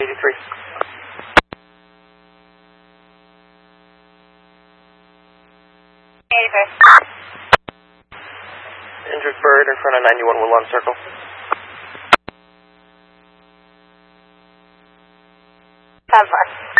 83. Injured bird in front of 91 Woodlawn Circle. 10-4.